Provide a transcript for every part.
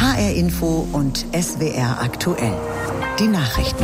HR Info und SWR aktuell. Die Nachrichten.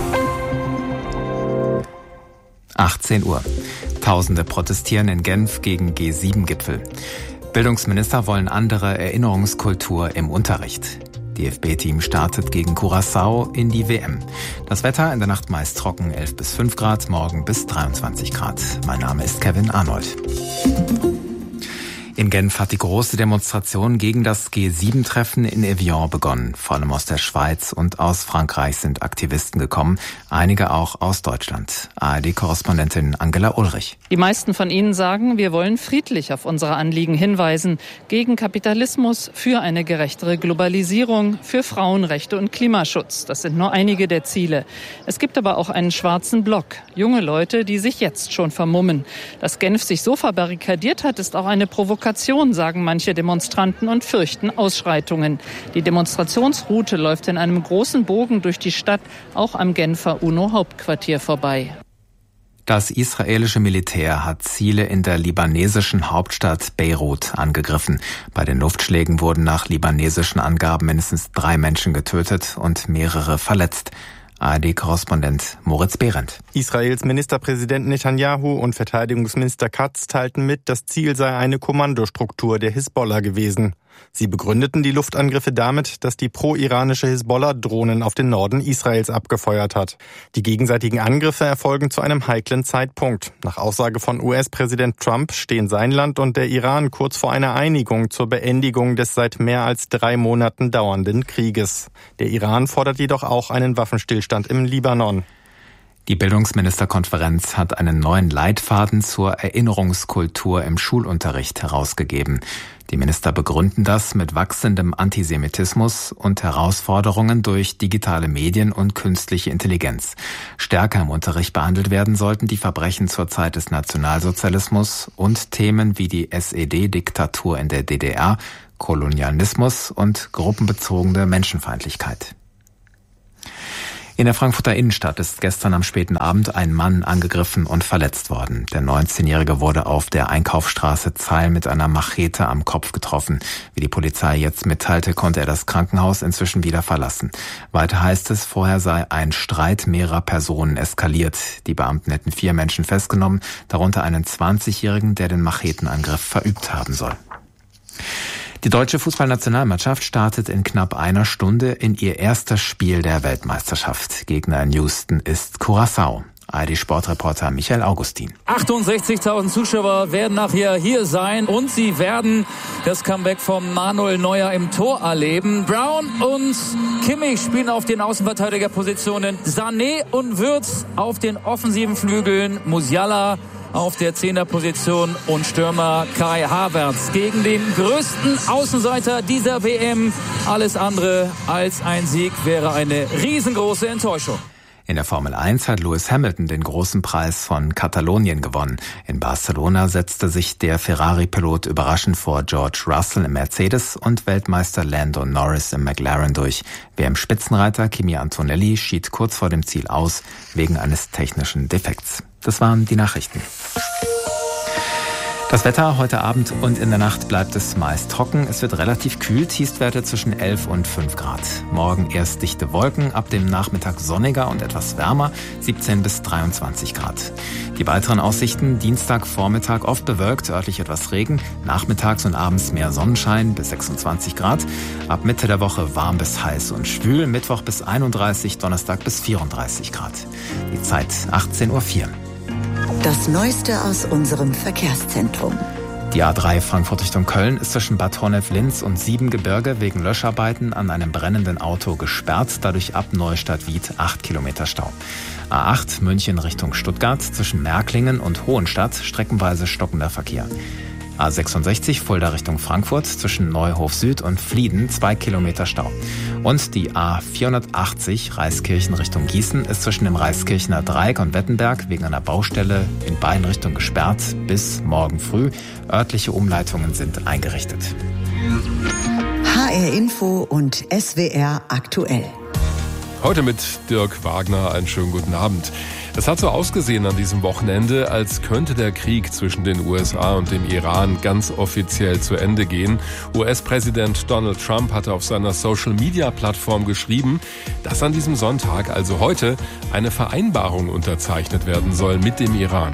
18 Uhr. Tausende protestieren in Genf gegen G7-Gipfel. Bildungsminister wollen andere Erinnerungskultur im Unterricht. DFB-Team startet gegen Curaçao in die WM. Das Wetter in der Nacht meist trocken, 11 bis 5 Grad, morgen bis 23 Grad. Mein Name ist Kevin Arnold. In Genf hat die große Demonstration gegen das G7-Treffen in Evian begonnen. Vor allem aus der Schweiz und aus Frankreich sind Aktivisten gekommen, einige auch aus Deutschland. ARD-Korrespondentin Angela Ulrich. Die meisten von ihnen sagen, wir wollen friedlich auf unsere Anliegen hinweisen. Gegen Kapitalismus, für eine gerechtere Globalisierung, für Frauenrechte und Klimaschutz. Das sind nur einige der Ziele. Es gibt aber auch einen schwarzen Block. Junge Leute, die sich jetzt schon vermummen. Dass Genf sich so verbarrikadiert hat, ist auch eine Provokation, sagen manche Demonstranten und fürchten Ausschreitungen. Die Demonstrationsroute läuft in einem großen Bogen durch die Stadt, auch am Genfer UNO-Hauptquartier vorbei. Das israelische Militär hat Ziele in der libanesischen Hauptstadt Beirut angegriffen. Bei den Luftschlägen wurden nach libanesischen Angaben mindestens 3 Menschen getötet und mehrere verletzt. ARD-Korrespondent Moritz Behrendt. Israels Ministerpräsident Netanyahu und Verteidigungsminister Katz teilten mit, das Ziel sei eine Kommandostruktur der Hisbollah gewesen. Sie begründeten die Luftangriffe damit, dass die pro-iranische Hisbollah Drohnen auf den Norden Israels abgefeuert hat. Die gegenseitigen Angriffe erfolgen zu einem heiklen Zeitpunkt. Nach Aussage von US-Präsident Trump stehen sein Land und der Iran kurz vor einer Einigung zur Beendigung des seit mehr als 3 Monaten dauernden Krieges. Der Iran fordert jedoch auch einen Waffenstillstand im Libanon. Die Bildungsministerkonferenz hat einen neuen Leitfaden zur Erinnerungskultur im Schulunterricht herausgegeben. Die Minister begründen das mit wachsendem Antisemitismus und Herausforderungen durch digitale Medien und künstliche Intelligenz. Stärker im Unterricht behandelt werden sollten die Verbrechen zur Zeit des Nationalsozialismus und Themen wie die SED-Diktatur in der DDR, Kolonialismus und gruppenbezogene Menschenfeindlichkeit. In der Frankfurter Innenstadt ist gestern am späten Abend ein Mann angegriffen und verletzt worden. Der 19-Jährige wurde auf der Einkaufsstraße Zeil mit einer Machete am Kopf getroffen. Wie die Polizei jetzt mitteilte, konnte er das Krankenhaus inzwischen wieder verlassen. Weiter heißt es, vorher sei ein Streit mehrerer Personen eskaliert. Die Beamten hätten 4 Menschen festgenommen, darunter einen 20-Jährigen, der den Machetenangriff verübt haben soll. Die deutsche Fußballnationalmannschaft startet in knapp einer Stunde in ihr erstes Spiel der Weltmeisterschaft. Gegner in Houston ist Curaçao. ARD-Sportreporter Michael Augustin. 68.000 Zuschauer werden nachher hier sein und sie werden das Comeback von Manuel Neuer im Tor erleben. Brown und Kimmich spielen auf den Außenverteidigerpositionen. Sané und Wirtz auf den offensiven Flügeln. Musiala auf der 10er-Position und Stürmer Kai Havertz gegen den größten Außenseiter dieser WM. Alles andere als ein Sieg wäre eine riesengroße Enttäuschung. In der Formel 1 hat Lewis Hamilton den großen Preis von Katalonien gewonnen. In Barcelona setzte sich der Ferrari-Pilot überraschend vor George Russell im Mercedes und Weltmeister Lando Norris im McLaren durch. WM-Spitzenreiter Kimi Antonelli schied kurz vor dem Ziel aus, wegen eines technischen Defekts. Das waren die Nachrichten. Das Wetter heute Abend und in der Nacht bleibt es meist trocken. Es wird relativ kühl, Tiefstwerte zwischen 11 und 5 Grad. Morgen erst dichte Wolken, ab dem Nachmittag sonniger und etwas wärmer, 17 bis 23 Grad. Die weiteren Aussichten: Dienstag Vormittag oft bewölkt, örtlich etwas Regen, nachmittags und abends mehr Sonnenschein bis 26 Grad. Ab Mitte der Woche warm bis heiß und schwül, Mittwoch bis 31, Donnerstag bis 34 Grad. Die Zeit 18:04 Uhr. Das Neueste aus unserem Verkehrszentrum. Die A3 Frankfurt Richtung Köln ist zwischen Bad Honnef-Linz und Siebengebirge wegen Löscharbeiten an einem brennenden Auto gesperrt. Dadurch ab Neustadt-Wied 8 Kilometer Stau. A8 München Richtung Stuttgart zwischen Märklingen und Hohenstadt streckenweise stockender Verkehr. A66 Fulda Richtung Frankfurt zwischen Neuhof Süd und Flieden 2 Kilometer Stau. Und die A480 Reiskirchen Richtung Gießen ist zwischen dem Reiskirchener Dreieck und Wettenberg wegen einer Baustelle in beiden Richtungen gesperrt bis morgen früh. Örtliche Umleitungen sind eingerichtet. HR Info und SWR aktuell. Heute mit Dirk Wagner. Einen schönen guten Abend. Es hat so ausgesehen an diesem Wochenende, als könnte der Krieg zwischen den USA und dem Iran ganz offiziell zu Ende gehen. US-Präsident Donald Trump hatte auf seiner Social-Media-Plattform geschrieben, dass an diesem Sonntag, also heute, eine Vereinbarung unterzeichnet werden soll mit dem Iran.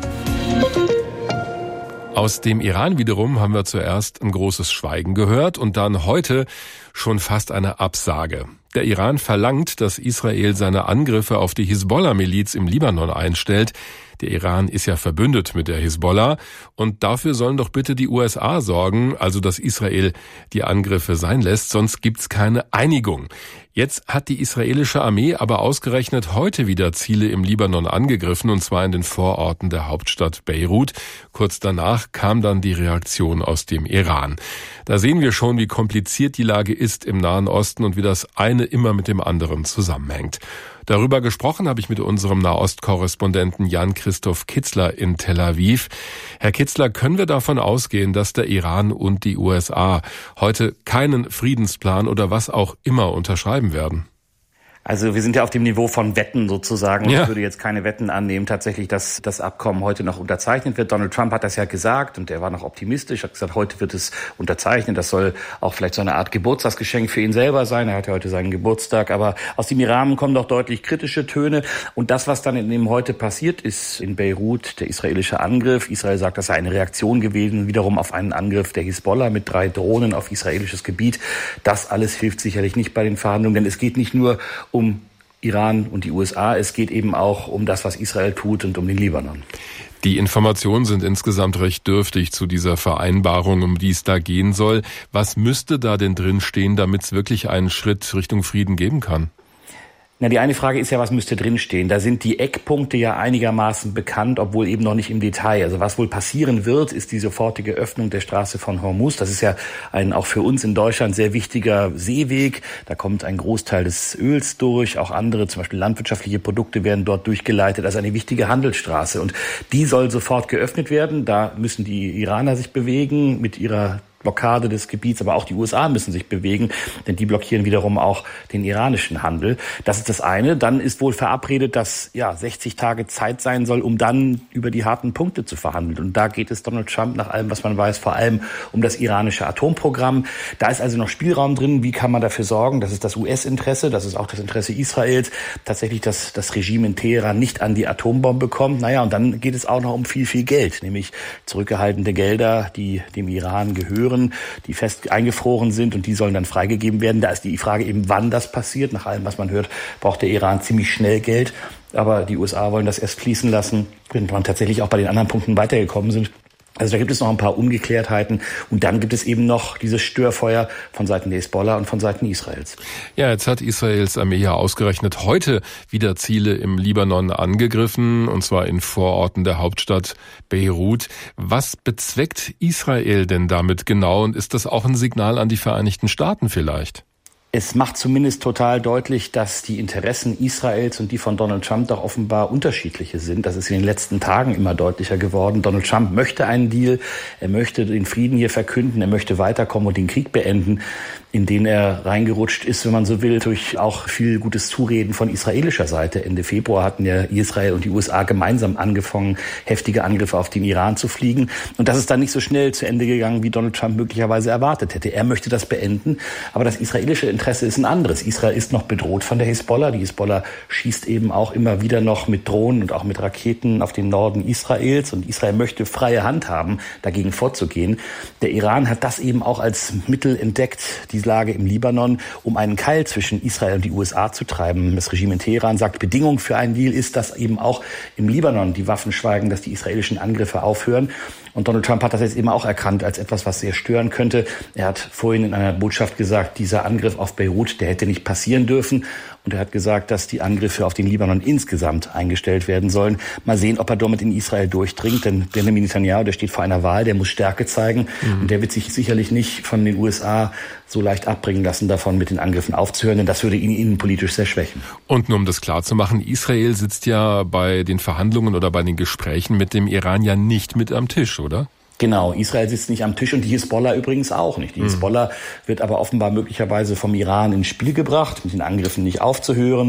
Aus dem Iran wiederum haben wir zuerst ein großes Schweigen gehört und dann heute schon fast eine Absage. Der Iran verlangt, dass Israel seine Angriffe auf die Hisbollah-Miliz im Libanon einstellt. Der Iran ist ja verbündet mit der Hisbollah und dafür sollen doch bitte die USA sorgen, also dass Israel die Angriffe sein lässt, sonst gibt's keine Einigung. Jetzt hat die israelische Armee aber ausgerechnet heute wieder Ziele im Libanon angegriffen, und zwar in den Vororten der Hauptstadt Beirut. Kurz danach kam dann die Reaktion aus dem Iran. Da sehen wir schon, wie kompliziert die Lage ist im Nahen Osten und wie das eine immer mit dem anderen zusammenhängt. Darüber gesprochen habe ich mit unserem Nahost-Korrespondenten Jan-Christoph Kitzler in Tel Aviv. Herr Kitzler, können wir davon ausgehen, dass der Iran und die USA heute keinen Friedensplan oder was auch immer unterschreiben werden? Also wir sind ja auf dem Niveau von Wetten sozusagen. Ja. Ich würde jetzt keine Wetten annehmen, tatsächlich, dass das Abkommen heute noch unterzeichnet wird. Donald Trump hat das ja gesagt und er war noch optimistisch, hat gesagt, heute wird es unterzeichnet. Das soll auch vielleicht so eine Art Geburtstagsgeschenk für ihn selber sein. Er hat ja heute seinen Geburtstag. Aber aus dem Iran kommen doch deutlich kritische Töne. Und das, was dann in dem heute passiert ist in Beirut, der israelische Angriff. Israel sagt, das sei eine Reaktion gewesen, wiederum auf einen Angriff der Hisbollah mit 3 Drohnen auf israelisches Gebiet. Das alles hilft sicherlich nicht bei den Verhandlungen, denn es geht nicht nur um Iran und die USA, es geht eben auch um das, was Israel tut und um den Libanon. Die Informationen sind insgesamt recht dürftig zu dieser Vereinbarung, um die es da gehen soll. Was müsste da denn drin stehen, damit es wirklich einen Schritt Richtung Frieden geben kann? Na, die eine Frage ist ja, was müsste drinstehen? Da sind die Eckpunkte ja einigermaßen bekannt, obwohl eben noch nicht im Detail. Also was wohl passieren wird, ist die sofortige Öffnung der Straße von Hormuz. Das ist ja ein auch für uns in Deutschland sehr wichtiger Seeweg. Da kommt ein Großteil des Öls durch. Auch andere, zum Beispiel landwirtschaftliche Produkte, werden dort durchgeleitet. Also eine wichtige Handelsstraße. Und die soll sofort geöffnet werden. Da müssen die Iraner sich bewegen mit ihrer Blockade des Gebiets, aber auch die USA müssen sich bewegen, denn die blockieren wiederum auch den iranischen Handel. Das ist das eine. Dann ist wohl verabredet, dass 60 Tage Zeit sein soll, um dann über die harten Punkte zu verhandeln. Und da geht es Donald Trump nach allem, was man weiß, vor allem um das iranische Atomprogramm. Da ist also noch Spielraum drin. Wie kann man dafür sorgen? Das ist das US-Interesse, das ist auch das Interesse Israels, tatsächlich, dass das Regime in Teheran nicht an die Atombombe kommt. Naja, und dann geht es auch noch um viel, viel Geld, nämlich zurückgehaltene Gelder, die dem Iran gehören, die fest eingefroren sind, und die sollen dann freigegeben werden. Da ist die Frage eben, wann das passiert. Nach allem, was man hört, braucht der Iran ziemlich schnell Geld. Aber die USA wollen das erst fließen lassen, wenn man tatsächlich auch bei den anderen Punkten weitergekommen sind. Also da gibt es noch ein paar Ungeklärtheiten. Und dann gibt es eben noch dieses Störfeuer von Seiten der Hisbollah und von Seiten Israels. Ja, jetzt hat Israels Armee ja ausgerechnet heute wieder Ziele im Libanon angegriffen, und zwar in Vororten der Hauptstadt Beirut. Was bezweckt Israel denn damit genau? Und ist das auch ein Signal an die Vereinigten Staaten vielleicht? Es macht zumindest total deutlich, dass die Interessen Israels und die von Donald Trump doch offenbar unterschiedliche sind. Das ist in den letzten Tagen immer deutlicher geworden. Donald Trump möchte einen Deal, er möchte den Frieden hier verkünden, er möchte weiterkommen und den Krieg beenden, in den er reingerutscht ist, wenn man so will, durch auch viel gutes Zureden von israelischer Seite. Ende Februar hatten ja Israel und die USA gemeinsam angefangen, heftige Angriffe auf den Iran zu fliegen. Und das ist dann nicht so schnell zu Ende gegangen, wie Donald Trump möglicherweise erwartet hätte. Er möchte das beenden, aber das israelische Interesse ist ein anderes. Israel ist noch bedroht von der Hisbollah. Die Hisbollah schießt eben auch immer wieder noch mit Drohnen und auch mit Raketen auf den Norden Israels. Und Israel möchte freie Hand haben, dagegen vorzugehen. Der Iran hat das eben auch als Mittel entdeckt, die Lage im Libanon, um einen Keil zwischen Israel und die USA zu treiben. Das Regime in Teheran sagt, Bedingung für einen Deal ist, dass eben auch im Libanon die Waffen schweigen, dass die israelischen Angriffe aufhören. Und Donald Trump hat das jetzt eben auch erkannt als etwas, was sehr stören könnte. Er hat vorhin in einer Botschaft gesagt, dieser Angriff auf Beirut, der hätte nicht passieren dürfen. Und er hat gesagt, dass die Angriffe auf den Libanon insgesamt eingestellt werden sollen. Mal sehen, ob er damit in Israel durchdringt. Denn Benjamin Netanyahu, der steht vor einer Wahl, der muss Stärke zeigen. Und der wird sich sicherlich nicht von den USA so leicht abbringen lassen, davon mit den Angriffen aufzuhören. Denn das würde ihn innenpolitisch sehr schwächen. Und nur um das klarzumachen, Israel sitzt ja bei den Verhandlungen oder bei den Gesprächen mit dem Iran ja nicht mit am Tisch, oder? Genau, Israel sitzt nicht am Tisch und die Hisbollah übrigens auch nicht. Die Hisbollah wird aber offenbar möglicherweise vom Iran ins Spiel gebracht, mit den Angriffen nicht aufzuhören.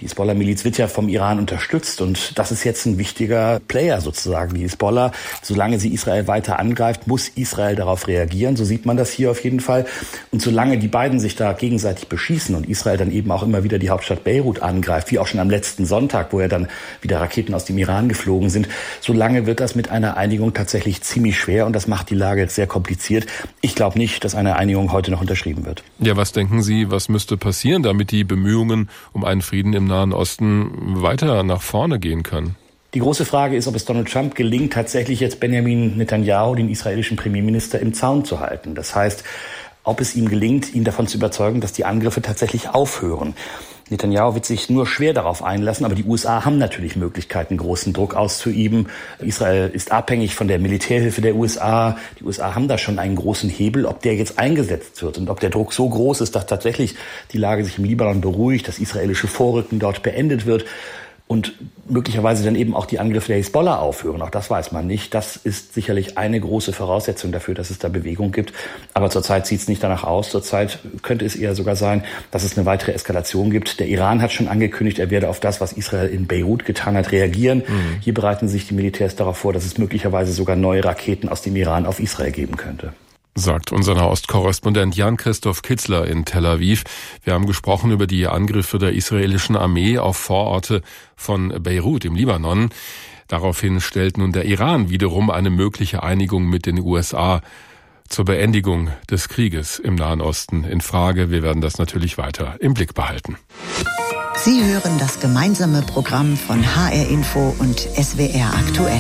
Die Hisbollah-Miliz wird ja vom Iran unterstützt und das ist jetzt ein wichtiger Player sozusagen. Die Hisbollah, solange sie Israel weiter angreift, muss Israel darauf reagieren. So sieht man das hier auf jeden Fall. Und solange die beiden sich da gegenseitig beschießen und Israel dann eben auch immer wieder die Hauptstadt Beirut angreift, wie auch schon am letzten Sonntag, wo ja dann wieder Raketen aus dem Iran geflogen sind, solange wird das mit einer Einigung tatsächlich ziemlich schwer und das macht die Lage jetzt sehr kompliziert. Ich glaube nicht, dass eine Einigung heute noch unterschrieben wird. Ja, was denken Sie, was müsste passieren, damit die Bemühungen um einen Frieden im Nahen Osten weiter nach vorne gehen können? Die große Frage ist, ob es Donald Trump gelingt, tatsächlich jetzt Benjamin Netanyahu, den israelischen Premierminister, im Zaun zu halten. Das heißt, ob es ihm gelingt, ihn davon zu überzeugen, dass die Angriffe tatsächlich aufhören. Netanyahu wird sich nur schwer darauf einlassen, aber die USA haben natürlich Möglichkeiten, großen Druck auszuüben. Israel ist abhängig von der Militärhilfe der USA. Die USA haben da schon einen großen Hebel. Ob der jetzt eingesetzt wird und ob der Druck so groß ist, dass tatsächlich die Lage sich im Libanon beruhigt, das israelische Vorrücken dort beendet wird und möglicherweise dann eben auch die Angriffe der Hisbollah aufhören. Auch das weiß man nicht. Das ist sicherlich eine große Voraussetzung dafür, dass es da Bewegung gibt. Aber zurzeit sieht es nicht danach aus. Zurzeit könnte es eher sogar sein, dass es eine weitere Eskalation gibt. Der Iran hat schon angekündigt, er werde auf das, was Israel in Beirut getan hat, reagieren. Hier bereiten sich die Militärs darauf vor, dass es möglicherweise sogar neue Raketen aus dem Iran auf Israel geben könnte. Sagt unser Nahostkorrespondent Jan-Christoph Kitzler in Tel Aviv. Wir haben gesprochen über die Angriffe der israelischen Armee auf Vororte von Beirut im Libanon. Daraufhin stellt nun der Iran wiederum eine mögliche Einigung mit den USA zur Beendigung des Krieges im Nahen Osten in Frage. Wir werden das natürlich weiter im Blick behalten. Sie hören das gemeinsame Programm von HR Info und SWR aktuell.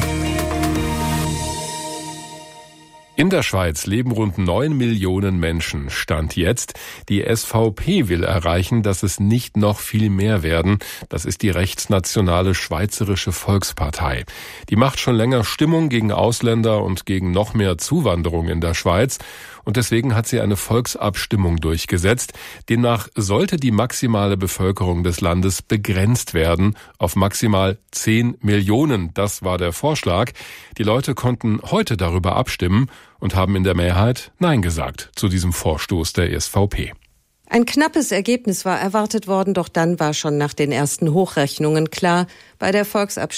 In der Schweiz leben rund 9 Millionen Menschen. Stand jetzt. Die SVP will erreichen, dass es nicht noch viel mehr werden. Das ist die rechtsnationale Schweizerische Volkspartei. Die macht schon länger Stimmung gegen Ausländer und gegen noch mehr Zuwanderung in der Schweiz. Und deswegen hat sie eine Volksabstimmung durchgesetzt. Demnach sollte die maximale Bevölkerung des Landes begrenzt werden auf maximal 10 Millionen. Das war der Vorschlag. Die Leute konnten heute darüber abstimmen und haben in der Mehrheit Nein gesagt zu diesem Vorstoß der SVP. Ein knappes Ergebnis war erwartet worden, doch dann war schon nach den ersten Hochrechnungen klar, bei der Volksabstimmung